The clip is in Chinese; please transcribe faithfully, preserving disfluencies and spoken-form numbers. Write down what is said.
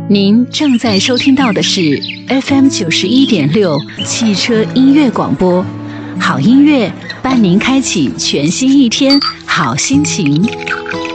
您正在收听到的是 F M 九十一点六汽车音乐广播，好音乐伴您开启全新一天，好心情。